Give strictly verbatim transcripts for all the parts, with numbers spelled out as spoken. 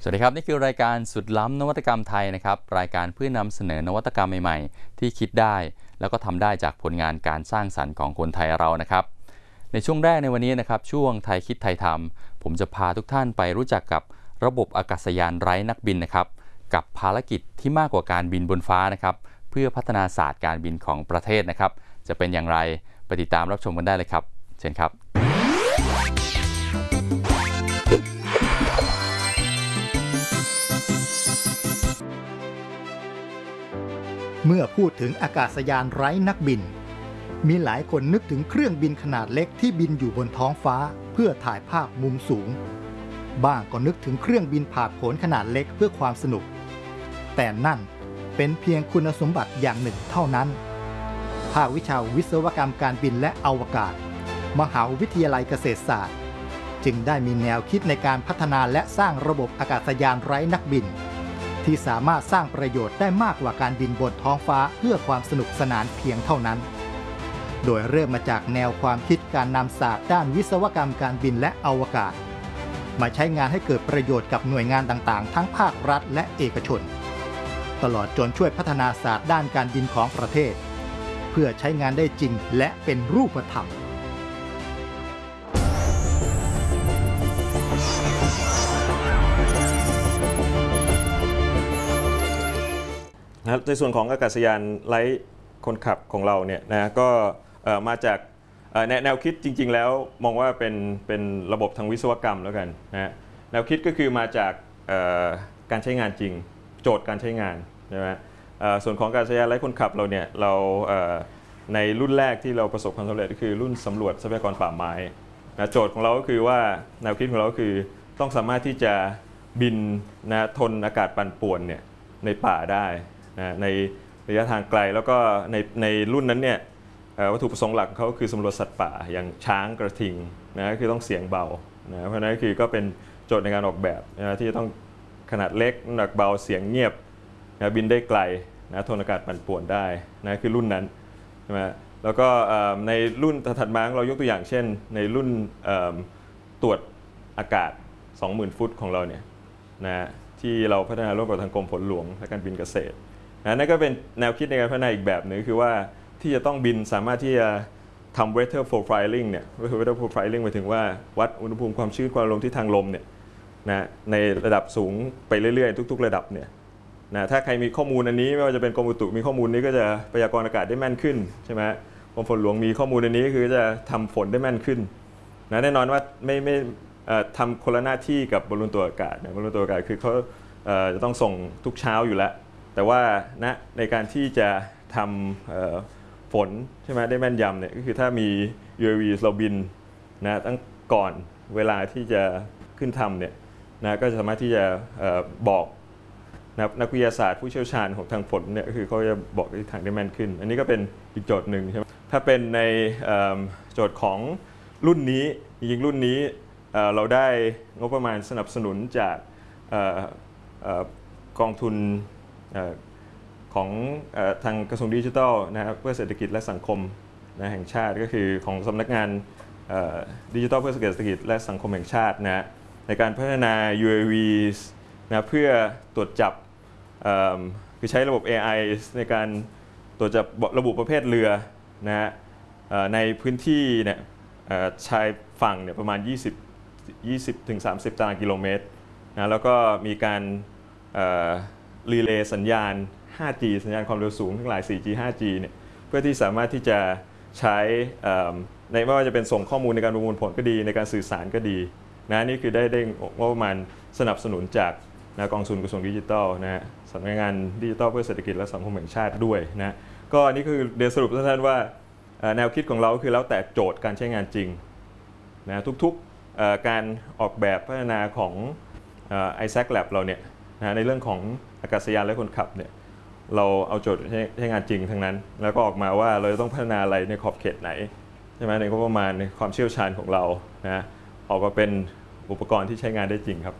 สวัสดีครับนี่คือรายการสุดล้ำนวัตกรรมไทยนะครับรายการเพื่อนำเสนอนวัตกรรมใหม่ๆที่คิดได้แล้วก็ทำได้จากผลงานการสร้างสรรค์ของคนไทยเรานะครับในช่วงแรกในวันนี้นะครับช่วงไทยคิดไทยทำผมจะพาทุกท่านไปรู้จักกับระบบอากาศยานไร้นักบินนะครับกับภารกิจที่มากกว่าการบินบนฟ้านะครับเพื่อพัฒนาศาสตร์การบินของประเทศนะครับจะเป็นอย่างไรไปติดตามรับชมกันได้เลยครับเชิญครับเมื่อพูดถึงอากาศยานไร้นักบินมีหลายคนนึกถึงเครื่องบินขนาดเล็กที่บินอยู่บนท้องฟ้าเพื่อถ่ายภาพมุมสูงบ้างก็นึกถึงเครื่องบินผ่าดโผนขนาดเล็กเพื่อความสนุกแต่นั่นเป็นเพียงคุณสมบัติอย่างหนึ่งเท่านั้นภาควิชาวิศวกรรมการบินและอวกาศมหาวิทยาลัยเกษตรศาสตร์จึงได้มีแนวคิดในการพัฒนาและสร้างระบบอากาศยานไร้นักบินที่สามารถสร้างประโยชน์ได้มากกว่าการบินบนท้องฟ้าเพื่อความสนุกสนานเพียงเท่านั้นโดยเริ่มมาจากแนวความคิดการนำศาสตร์ด้านวิศวกรรมการบินและอวกาศมาใช้งานให้เกิดประโยชน์กับหน่วยงานต่างๆทั้งภาครัฐและเอกชนตลอดจนช่วยพัฒนาศาสตร์ด้านการบินของประเทศเพื่อใช้งานได้จริงและเป็นรูปธรรมในส่วนของอากาศยานไร้คนขับของเราเนี่ยนะก็มาจากแนวคิดจริงๆแล้วมองว่าเป็นเป็นระบบทางวิศวกรรมแล้วกันนะแนวคิดก็คือมาจากการใช้งานจริงโจทย์การใช้งานใช่ไหมส่วนของอากาศยานไร้คนขับเราเนี่ยเราในรุ่นแรกที่เราประสบความสำเร็จก็คือรุ่นสำรวจทรัพยากรป่าไม้นะโจทย์ของเราก็คือว่าแนวคิดของเราก็คือต้องสามารถที่จะบินนะทนอากาศปั่นป่วนเนี่ยในป่าได้นะในระยะทางไกลแล้วก็ในในรุ่นนั้นเนี่ยวัตถุประสงค์หลักเขาคือสำรวจสัตว์ป่าอย่างช้างกระทิงนะคือต้องเสียงเบานะเพราะนั้นคือก็เป็นโจทย์ในการออกแบบนะที่จะต้องขนาดเล็กน้ำหนักเบาเสียงเงียบนะบินได้ไกลนะทนอากาศปั่นป่วนได้นะคือรุ่นนั้นใช่ไหมแล้วก็ในรุ่นถัดมาเรายกตัวอย่างเช่นในรุ่นตรวจอากาศ สองหมื่น ฟุตของเราเนี่ยนะที่เราพัฒนาร่วมกับทางกรมฝนหลวงและการบินเกษตรนะนั่นก็เป็นแนวคิดในการพัฒนาอีกแบบหนึ่งคือว่าที่จะต้องบินสามารถที่จะทำ weather profiling เนี่ย weather profiling หมายถึงว่าวัดอุณหภูมิความชื้นความลมที่ทางลมเนี่ยนะในระดับสูงไปเรื่อยๆทุกๆระดับเนี่ยนะถ้าใครมีข้อมูลอันนี้ไม่ว่าจะเป็นกรมอุตุมีข้อมูลนี้ก็จะพยากรณ์อากาศได้แม่นขึ้นใช่ไหมกรมฝนหลวงมีข้อมูลอันนี้คือจะทำฝนได้แม่นขึ้นนะแน่นอนว่าไม่ไม่ทำคนละหน้าที่กับบอลลูนตัวอากาศนะบอลลูนตัวอากาศคือเขาจะต้องส่งทุกเช้าอยู่แล้วแต่ว่าณในการที่จะทำฝนใช่ไหมได้แม่นยำเนี่ยก็คือถ้ามี ยู เอ วี เราบินนะตั้งก่อนเวลาที่จะขึ้นทำเนี่ยนะก็สามารถที่จะบอกนะนักวิทยาศาสตร์ผู้เชี่ยวชาญของทางฝนเนี่ยก็คือเขาจะบอกทิศทางได้แม่นขึ้นอันนี้ก็เป็นอีกโจทย์หนึ่งใช่ไหมถ้าเป็นในโจทย์ของรุ่นนี้จริงๆรุ่นนี้เราได้งบประมาณสนับสนุนจากกองทุนของทางกระทรวงดิจิทัลนะครับเพื่อเศรษฐกิจและสังคมนะแห่งชาติก็คือของสำนักงานดิจิทัลเพื่อเศรษฐกิจและสังคมแห่งชาตินะในการพัฒนา ยู เอ วี นะเพื่อตรวจจับคือใช้ระบบ เอ ไอ ในการตรวจจับระบุประเภทเรือนะในพื้นที่เนี่ยชายฝั่งเนี่ยประมาณยี่สิบ ยี่สิบถึงสามสิบตารางกิโลเมตรนะแล้วก็มีการรีเลย์สัญญาณ ห้าจี สัญญาณความเร็วสูงทั้งหลาย โฟร์จี ไฟว์จี เนี่ยเพื่อที่สามารถที่จะใช้ในไม่ว่าจะเป็นส่งข้อมูลในการประมวลผลก็ดีในการสื่อสารก็ดีนะนี่คือได้ได้งบประมาณสนับสนุนจากนะกองทุนกระทรวงดิจิทัลนะสำนักงานดิจิทัลเพื่อเศรษฐกิจและสังคมแห่งชาติด้วยนะก็นี่คือเดี๋ยวสรุปสั้นๆว่าแนวคิดของเราคือแล้วแต่โจทย์การใช้งานจริงนะทุกๆการออกแบบพัฒนาของ ไอ แซค Lab เราเนี่ยนะในเรื่องของอากาศยานและคนขับเนี่ยเราเอาโจทย์ใช้งานจริงทั้งนั้นแล้วก็ออกมาว่าเราจะต้องพัฒนาอะไรในขอบเขตไหนใช่ไหมในงบประมาณในความเชี่ยวชาญของเรานะออกมาเป็นอุปกรณ์ที่ใช้งานได้จริงครับ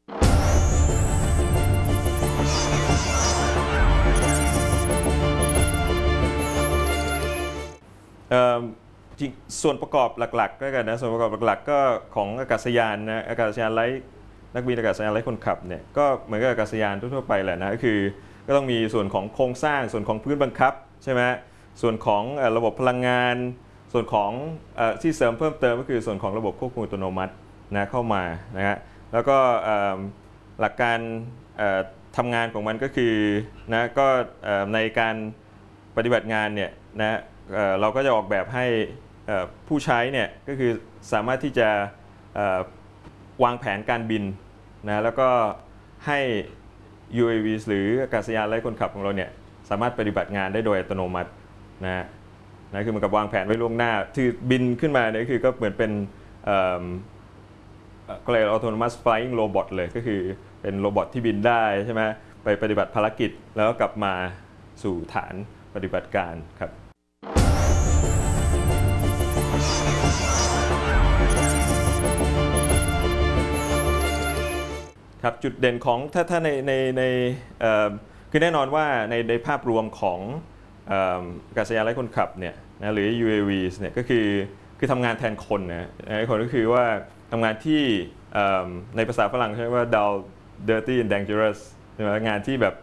จริงส่วนประกอบหลักๆก็กันนะส่วนประกอบหลักๆก็ของอากาศยานนะอากาศยานไร้นักบินอากาศยานไร้คนขับเนี่ยก็เหมือนกับอากาศยานทั่วๆไปแหละนะก็คือก็ต้องมีส่วนของโครงสร้างส่วนของพื้นบังคับใช่ไหมส่วนของระบบพลังงานส่วนของที่เสริมเพิ่มเติมก็คือส่วนของระบบควบคุมอัตโนมัตินะเข้ามานะฮะแล้วก็หลักการทำงานของมันก็คือนะก็ในการปฏิบัติงานเนี่ยนะเราก็จะออกแบบให้ผู้ใช้เนี่ยก็คือสามารถที่จะวางแผนการบินนะแล้วก็ให้ ยู เอ วี หรืออากาศยานไร้คนขับของเราเนี่ยสามารถปฏิบัติงานได้โดยอัตโนมัตินะนะคือเหมือนกับวางแผนไว้ล่วงหน้าคือบินขึ้นมาเนี่ยคือก็เหมือนเป็นก็เลย autonomous flying robot เลยก็คือเป็นโรบอทที่บินได้ใช่ไหมไปปฏิบัติภารกิจแล้วก็กลับมาสู่ฐานปฏิบัติการครับครับจุดเด่นของถ้าถ้าในในในคือแน่นอนว่าในในภาพรวมของอากาศยานไร้คนขับเนี่ยนะหรือ ยู เอ วี เนี่ยก็คือคือทำงานแทนคนนะคนก็คือว่าทำงานที่ในภาษาฝรั่งใช้ว่า dull dirty and dangerous ใช่ไหมงานที่แบบ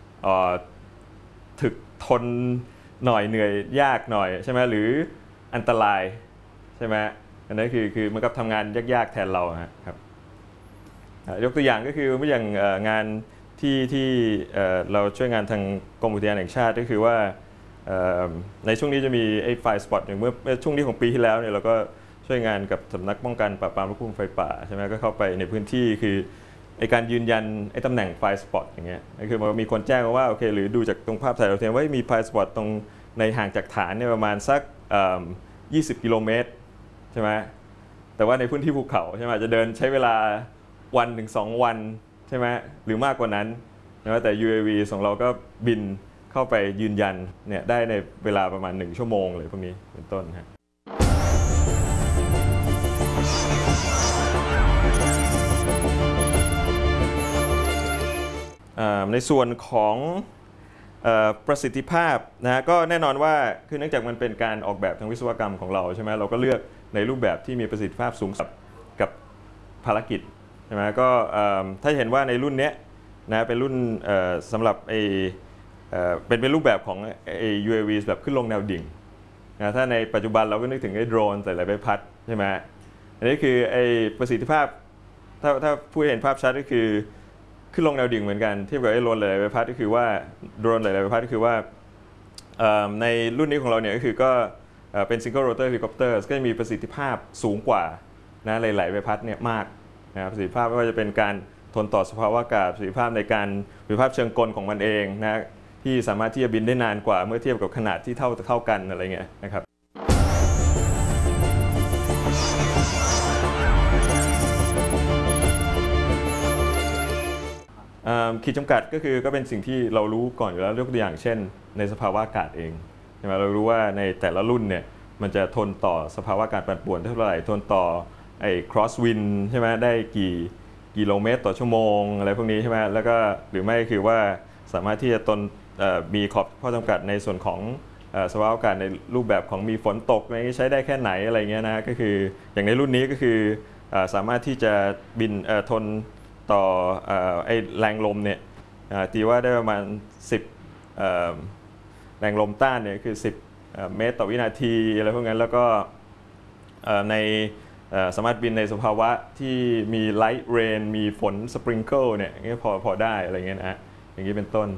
ถึกทนหน่อยเหนื่อยยากหน่อยใช่ไหมหรืออันตรายใช่ไหมอันนั้นคือคือเหมือนกับทำงานยากๆแทนเราครับยกตัวอย่างก็คือเมื่ออย่างงานที่ที่เราช่วยงานทางกรมอุทยานแห่งชาติก็คือว่าในช่วงนี้จะมีไอ้ไฟสปอตอย่างเมื่อช่วงนี้ของปีที่แล้วเนี่ยเราก็ช่วยงานกับสำนักป้องกันปราบปรามและควบคุมไฟป่าใช่ไหมก็เข้าไปในพื้นที่คือไอการยืนยันไอตำแหน่งไฟสปอตอย่างเงี้ยคือมันมีคนแจ้งมาว่าโอเคหรือดูจากตรงภาพถ่ายดาวเทียมว่ามีไฟสปอตตรงในห่างจากฐานเนี่ยประมาณสักยี่สิบกิโลเมตรใช่ไหมแต่ว่าในพื้นที่ภูเขาใช่ไหมจะเดินใช้เวลาวันถึงสองวันใช่ไหมหรือมากกว่านั้นนะแต่ ยู เอ วี ของเราก็บินเข้าไปยืนยันเนี่ยได้ในเวลาประมาณหนึ่งชั่วโมงเลยพวกนี้เป็นต้นฮะในส่วนของประสิทธิภาพนะก็แน่นอนว่าคือเนื่องจากมันเป็นการออกแบบทางวิศวกรรมของเราใช่ไหมเราก็เลือกในรูปแบบที่มีประสิทธิภาพสูงสุดกับภารกิจใช่ไหมก็ถ้าเห็นว่าในรุ่นนี้นะเป็นรุ่นสำหรับไอเป็นเป็นรูปแบบของไอ ยู เอ วี แบบขึ้นลงแนวดิ่งนะถ้าในปัจจุบันเราก็นึกถึงไอ้โดรนใส่ไหลใบพัดใช่ไหมอันนี้คือไอประสิทธิภาพถ้าถ้าผู้เห็นภาพชัดก็คือขึ้นลงแนวดิ่งเหมือนกันเทียบกับไอ้โดรนไหลใบพัดก็คือว่าโดรนไหลใบพัดก็คือว่าในรุ่นนี้ของเราเนี่ยก็คือก็เป็นซิงเกิลโรเตอร์เฮลิคอปเตอร์ก็จะมีประสิทธิภาพสูงกว่านะไหลใบพัดเนี่ยมากนะประสิทธิภาพไม่ว่าจะเป็นการทนต่อสภาวะอากาศประสิทธิภาพในการประสิทธิภาพเชิงกลของมันเองนะที่สามารถที่จะบินได้นานกว่าเมื่อเทียบกับขนาดที่เท่าเท่ากันอะไรเงี้ยนะครับขีดจำกัดก็คือก็เป็นสิ่งที่เรารู้ก่อนอยู่แล้วยกตัวอย่างเช่นในสภาวะอากาศเองใช่ไหมเรารู้ว่าในแต่ละรุ่นเนี่ยมันจะทนต่อสภาวะอากาศปั่นป่วนเท่าไหร่ทนต่อไอ้ cross wind ใช่ไหมได้กี่กิโลเมตรต่อชั่วโมงอะไรพวกนี้ใช่ไหมแล้วก็หรือไม่คือว่าสามารถที่จะทนมีขอบข้อจำกัดในส่วนของสภาวะอากาศในรูปแบบของมีฝนตกอะไรใช้ได้แค่ไหนอะไรเงี้ยนะก็คืออย่างในรุ่นนี้ก็คือสามารถที่จะบินทนต่อไอ้แรงลมเนี่ยตีว่าได้ประมาณสิบแรงลมต้านเนี่ยคือสิบเมตรต่อวินาทีอะไรพวกนั้นแล้วก็ในสามารถบินในสภาวะที่มีไลท์เรนมีฝนสปริงเกิลเนี่ยพอพอได้อะไรเงี้ยนะอย่างนี้เป็นต้น